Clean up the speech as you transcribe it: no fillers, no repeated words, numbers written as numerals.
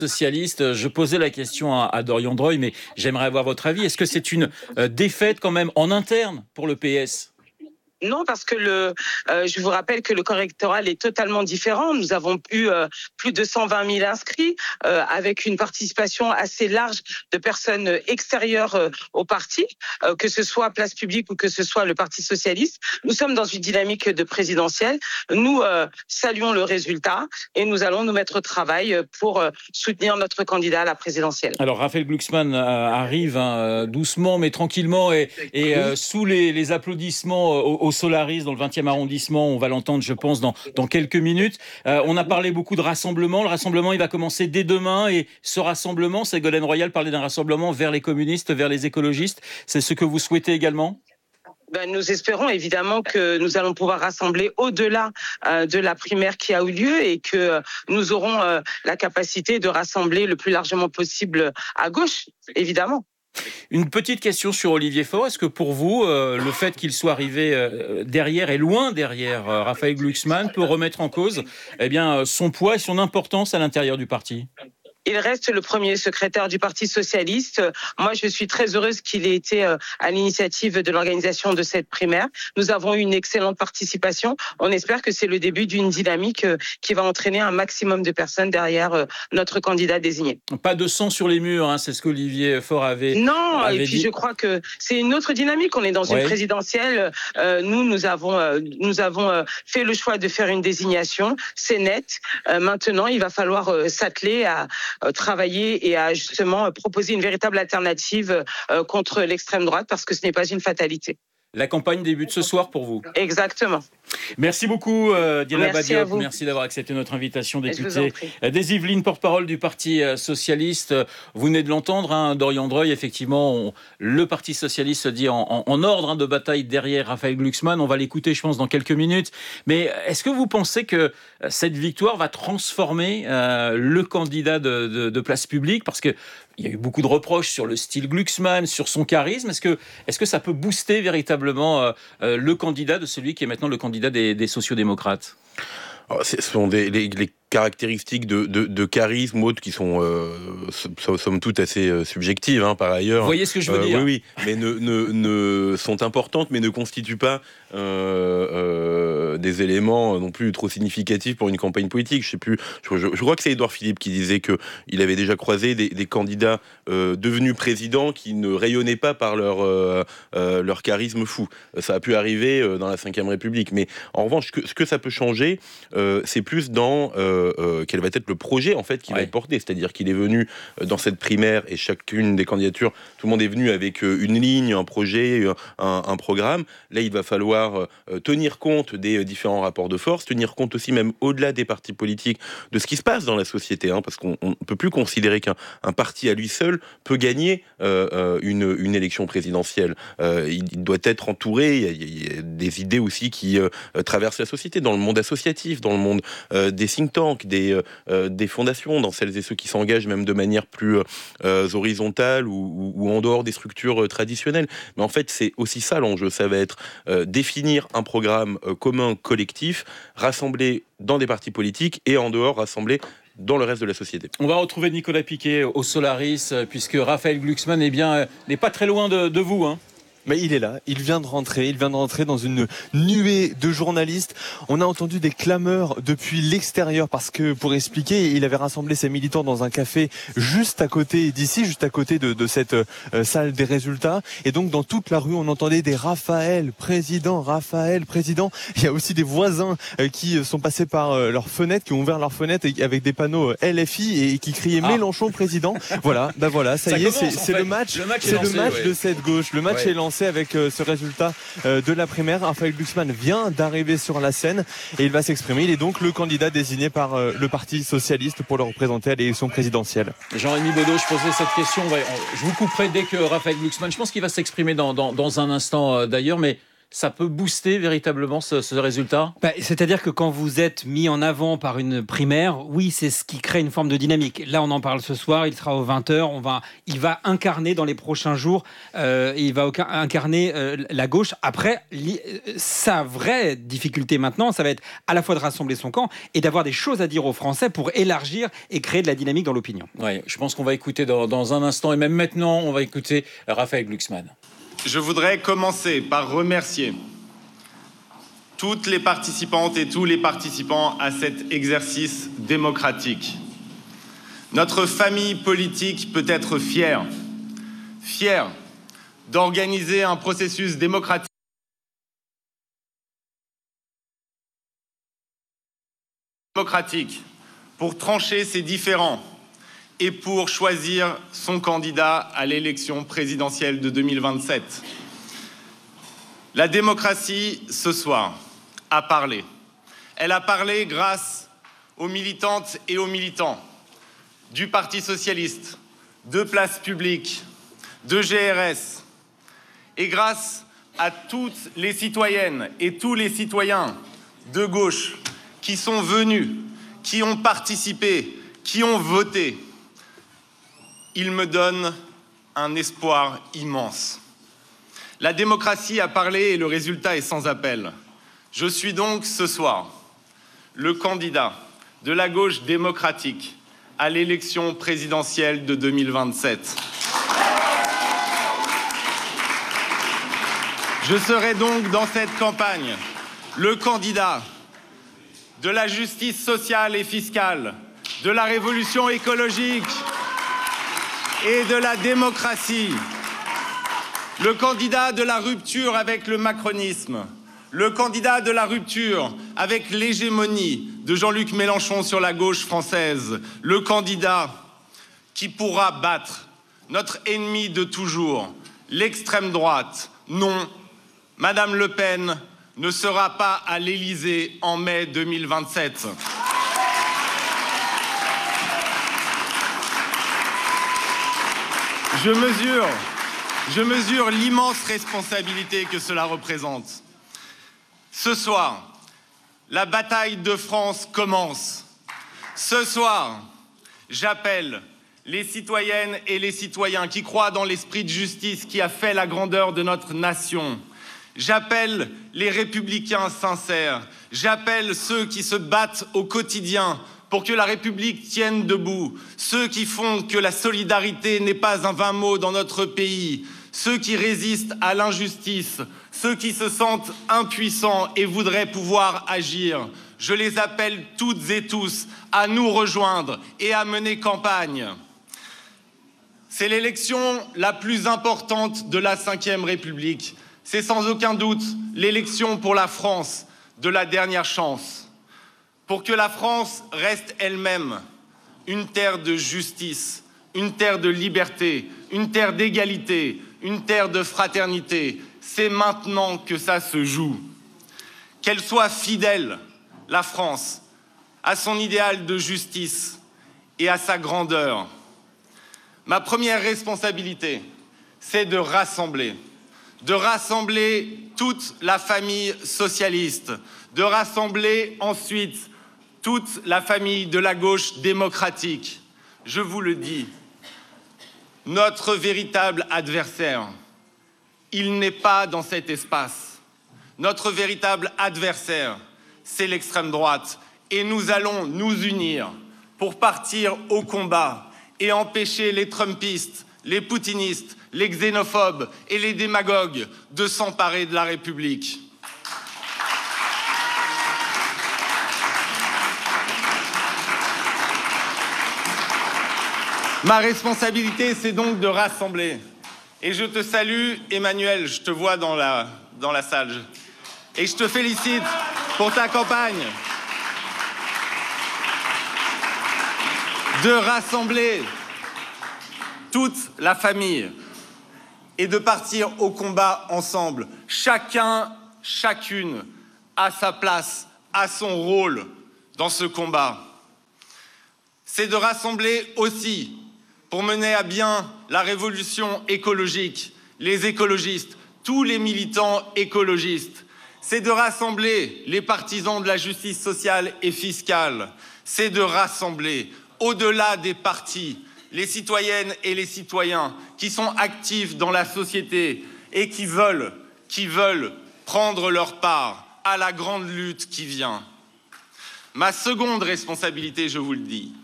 Socialiste. Je posais la question à Dorian Droy, mais j'aimerais avoir votre avis. Est-ce que c'est une défaite quand même en interne pour le PS ? Non, parce que je vous rappelle que le corps électoral est totalement différent. Nous avons eu plus de 120 000 inscrits, avec une participation assez large de personnes extérieures au parti, que ce soit Place Publique ou que ce soit le Parti Socialiste. Nous sommes dans une dynamique de présidentielle. Nous saluons le résultat et nous allons nous mettre au travail pour soutenir notre candidat à la présidentielle. Alors Raphaël Glucksmann arrive doucement mais tranquillement et sous les applaudissements au Solaris dans le 20e arrondissement. On va l'entendre, je pense, dans quelques minutes. On a parlé beaucoup de rassemblement. Le rassemblement, il va commencer dès demain. Et ce rassemblement, Ségolène Royal parlait d'un rassemblement vers les communistes, vers les écologistes. C'est ce que vous souhaitez également ? Nous espérons évidemment que nous allons pouvoir rassembler au-delà de la primaire qui a eu lieu et que nous aurons la capacité de rassembler le plus largement possible à gauche, évidemment. Une petite question sur Olivier Faure. Est-ce que pour vous, le fait qu'il soit arrivé derrière et loin derrière Raphaël Glucksmann peut remettre en cause son poids et son importance à l'intérieur du parti ? Il reste le premier secrétaire du Parti Socialiste. Moi, je suis très heureuse qu'il ait été à l'initiative de l'organisation de cette primaire. Nous avons eu une excellente participation. On espère que c'est le début d'une dynamique qui va entraîner un maximum de personnes derrière notre candidat désigné. Pas de sang sur les murs, c'est ce qu'Olivier Faure avait dit. Non, et puis je crois que c'est une autre dynamique. On est dans une présidentielle. Nous avons fait le choix de faire une désignation. C'est net. Maintenant, il va falloir s'atteler à travailler et à justement proposer une véritable alternative contre l'extrême droite parce que ce n'est pas une fatalité. La campagne débute ce soir pour vous. Exactement. Merci beaucoup Diana Badiop. Merci d'avoir accepté notre invitation d'écouter des Yvelines, porte-parole du Parti Socialiste. Vous venez de l'entendre, Dorian Droy, effectivement, le Parti Socialiste se dit en ordre de bataille derrière Raphaël Glucksmann. On va l'écouter, je pense, dans quelques minutes. Mais est-ce que vous pensez que cette victoire va transformer le candidat de Place Publique ? Parce que il y a eu beaucoup de reproches sur le style Glucksmann, sur son charisme. Est-ce que ça peut booster véritablement le candidat de celui qui est maintenant le candidat des sociodémocrates ? Ce sont les caractéristiques de charisme autres qui sont somme toute assez subjectives par ailleurs. Vous voyez ce que je veux dire ? Oui, mais ne sont importantes, mais ne constituent pas des éléments non plus trop significatifs pour une campagne politique. Je crois que c'est Édouard Philippe qui disait qu'il avait déjà croisé des candidats devenus présidents qui ne rayonnaient pas par leur charisme fou. Ça a pu arriver dans la Ve République, mais en revanche, ce que ça peut changer, c'est plus dans quel va être le projet en fait qui va être porté, c'est-à-dire qu'il est venu dans cette primaire et chacune des candidatures, tout le monde est venu avec une ligne, un projet, un programme. Là, il va falloir tenir compte des différents rapports de force, tenir compte aussi même au-delà des partis politiques de ce qui se passe dans la société, parce qu'on ne peut plus considérer qu'un parti à lui seul peut gagner une élection présidentielle. Il doit être entouré, il y a des idées aussi qui traversent la société, dans le monde associatif, dans le monde des think tanks, des fondations, dans celles et ceux qui s'engagent même de manière plus horizontale ou en dehors des structures traditionnelles. Mais en fait, c'est aussi ça l'enjeu, ça va être définir un programme commun, collectif, rassembler dans des partis politiques et en dehors, rassembler dans le reste de la société. On va retrouver Nicolas Piquet au Solaris, puisque Raphaël Glucksmann n'est pas très loin de vous. Mais il est là, il vient de rentrer dans une nuée de journalistes. On a entendu des clameurs depuis l'extérieur parce que, pour expliquer, il avait rassemblé ses militants dans un café juste à côté d'ici, juste à côté de cette salle des résultats. Et donc, dans toute la rue, on entendait des Raphaël, président. Il y a aussi des voisins qui sont passés par leurs fenêtres, qui ont ouvert leurs fenêtres avec des panneaux LFI et qui criaient Mélenchon président. Voilà, ça y est, c'est le match de cette gauche. Le match est lancé avec ce résultat de la primaire. Raphaël Glucksmann vient d'arriver sur la scène et il va s'exprimer. Il est donc le candidat désigné par le Parti Socialiste pour le représenter à l'élection présidentielle. Jean-Rémy Baudot, je posais cette question. Je vous couperai dès que Raphaël Glucksmann, je pense qu'il va s'exprimer dans un instant d'ailleurs, mais ça peut booster véritablement ce résultat ? C'est-à-dire que quand vous êtes mis en avant par une primaire, oui, c'est ce qui crée une forme de dynamique. Là, on en parle ce soir, il sera aux 20h, il va incarner dans les prochains jours, il va incarner la gauche. Après, sa vraie difficulté maintenant, ça va être à la fois de rassembler son camp et d'avoir des choses à dire aux Français pour élargir et créer de la dynamique dans l'opinion. Oui, je pense qu'on va écouter dans un instant, et même maintenant, on va écouter Raphaël Glucksmann. Je voudrais commencer par remercier toutes les participantes et tous les participants à cet exercice démocratique. Notre famille politique peut être fière d'organiser un processus démocratique pour trancher ses différends et pour choisir son candidat à l'élection présidentielle de 2027. La démocratie, ce soir, a parlé. Elle a parlé grâce aux militantes et aux militants du Parti socialiste, de Place Publique, de GRS, et grâce à toutes les citoyennes et tous les citoyens de gauche qui sont venus, qui ont participé, qui ont voté. Il me donne un espoir immense. La démocratie a parlé et le résultat est sans appel. Je suis donc ce soir le candidat de la gauche démocratique à l'élection présidentielle de 2027. Je serai donc dans cette campagne le candidat de la justice sociale et fiscale, de la révolution écologique et de la démocratie, le candidat de la rupture avec le macronisme, le candidat de la rupture avec l'hégémonie de Jean-Luc Mélenchon sur la gauche française, le candidat qui pourra battre notre ennemi de toujours, l'extrême droite. Non, Madame Le Pen ne sera pas à l'Élysée en mai 2027. Je mesure l'immense responsabilité que cela représente. Ce soir, la bataille de France commence. Ce soir, j'appelle les citoyennes et les citoyens qui croient dans l'esprit de justice qui a fait la grandeur de notre nation. J'appelle les républicains sincères. J'appelle ceux qui se battent au quotidien pour que la République tienne debout, ceux qui font que la solidarité n'est pas un vain mot dans notre pays, ceux qui résistent à l'injustice, ceux qui se sentent impuissants et voudraient pouvoir agir. Je les appelle toutes et tous à nous rejoindre et à mener campagne. C'est l'élection la plus importante de la Ve République. C'est sans aucun doute l'élection pour la France de la dernière chance. Pour que la France reste elle-même une terre de justice, une terre de liberté, une terre d'égalité, une terre de fraternité. C'est maintenant que ça se joue. Qu'elle soit fidèle, la France, à son idéal de justice et à sa grandeur. Ma première responsabilité, c'est de rassembler toute la famille socialiste, de rassembler ensuite toute la famille de la gauche démocratique. Je vous le dis, notre véritable adversaire, il n'est pas dans cet espace. Notre véritable adversaire, c'est l'extrême droite. Et nous allons nous unir pour partir au combat et empêcher les trumpistes, les poutinistes, les xénophobes et les démagogues de s'emparer de la République. Ma responsabilité, c'est donc de rassembler. Et je te salue, Emmanuel, je te vois dans la salle. Et je te félicite pour ta campagne. De rassembler toute la famille et de partir au combat ensemble. Chacun, chacune a sa place, a son rôle dans ce combat. C'est de rassembler aussi pour mener à bien la révolution écologique, les écologistes, tous les militants écologistes. C'est de rassembler les partisans de la justice sociale et fiscale. C'est de rassembler, au-delà des partis, les citoyennes et les citoyens qui sont actifs dans la société et qui veulent prendre leur part à la grande lutte qui vient. Ma seconde responsabilité, je vous le dis,